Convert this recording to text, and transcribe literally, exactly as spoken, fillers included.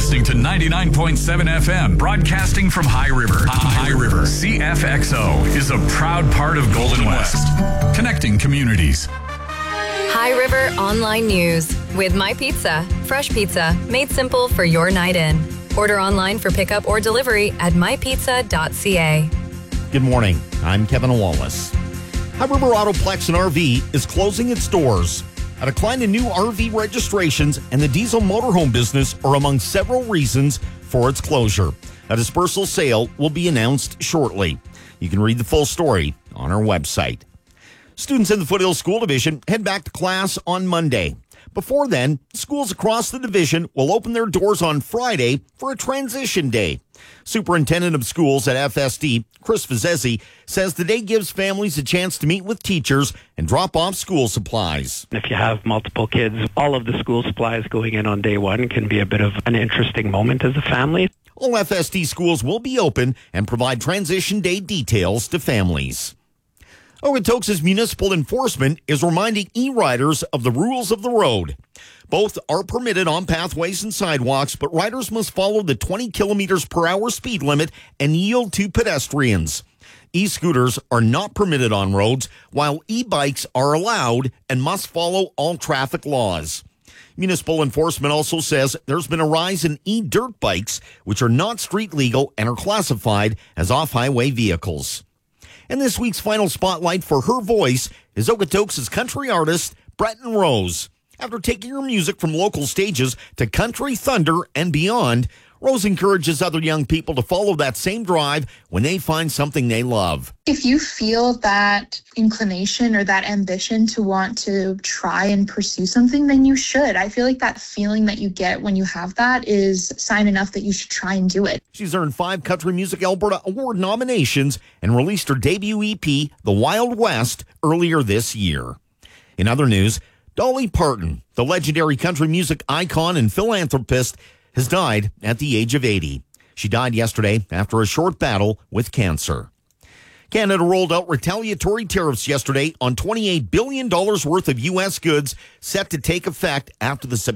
listening to ninety-nine point seven F M, broadcasting from High River. High River. C F X O is a proud part of Golden West, connecting communities. High River Online News with My Pizza. Fresh pizza made simple for your night in. Order online for pickup or delivery at my pizza dot c a. Good morning. I'm Kevin Wallace. High River Autoplex and R V is closing its doors. A decline in new R V registrations and the diesel motorhome business are among several reasons for its closure. A dispersal sale will be announced shortly. You can read the full story on our website. Students in the Foothills School Division head back to class on Monday. Before then, schools across the division will open their doors on Friday for a transition day. Superintendent of Schools at F S D, Chris Vizesi, says the day gives families a chance to meet with teachers and drop off school supplies. If you have multiple kids, all of the school supplies going in on day one can be a bit of an interesting moment as a family. All F S D schools will be open and provide transition day details to families. Okotoks' municipal enforcement is reminding e-riders of the rules of the road. Both are permitted on pathways and sidewalks, but riders must follow the twenty kilometers per hour speed limit and yield to pedestrians. E-scooters are not permitted on roads, while e-bikes are allowed and must follow all traffic laws. Municipal enforcement also says there's been a rise in e-dirt bikes, which are not street legal and are classified as off-highway vehicles. And this week's final spotlight for her voice is Okotoks' country artist, Breton Rose. After taking her music from local stages to country, thunder, and beyond, Rose encourages other young people to follow that same drive when they find something they love. If you feel that inclination or that ambition to want to try and pursue something, then you should. I feel like that feeling that you get when you have that is sign enough that you should try and do it. She's earned five Country Music Alberta Award nominations and released her debut E P, The Wild West, earlier this year. In other news, Dolly Parton, the legendary country music icon and philanthropist, has died at the age of eighty. She died yesterday after a short battle with cancer. Canada rolled out retaliatory tariffs yesterday on twenty-eight billion dollars worth of U S goods set to take effect after the